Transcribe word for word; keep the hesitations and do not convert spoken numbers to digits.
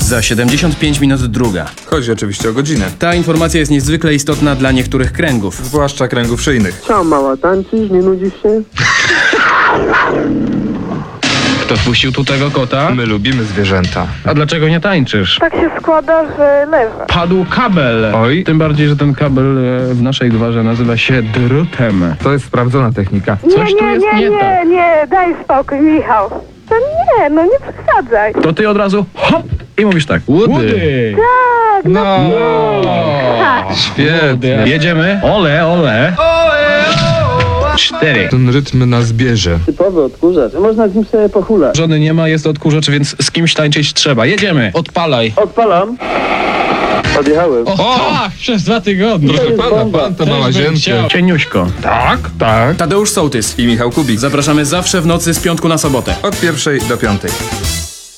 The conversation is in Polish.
Za siedemdziesiąt pięć minut druga. Chodzi oczywiście o godzinę. Ta informacja jest niezwykle istotna dla niektórych kręgów. Zwłaszcza kręgów szyjnych. Co, mała, tańczysz? Nie nudzisz się? Kto wpuścił tu tego kota? My lubimy zwierzęta. A dlaczego nie tańczysz? Tak się składa, że leżę. Padł kabel. Oj. Tym bardziej, że ten kabel e, w naszej gwarze nazywa się drutem. To jest sprawdzona technika. Coś tu nie, jest nie, nie nie, tak. nie, daj spokój, Michał. To nie, no nie przesadzaj. To ty od razu hop i mówisz tak. Woody. Tak, no, No, tak. świetnie. Jedziemy. Ole, ole. Cztery. Ten rytm nas bierze. Typowy odkurzacz. Można z nim sobie pochulać. Żony nie ma, jest odkurzacz, więc z kimś tańczyć trzeba. Jedziemy. Odpalaj. Odpalam. Odjechałem. O, tak, przez dwa tygodnie. Proszę pana, pan to ma łazienkę. Cieniuśko. Tak, tak. Tadeusz Sołtys I Michał Kubik. Zapraszamy zawsze w nocy z piątku na sobotę. Od pierwszej do piątej.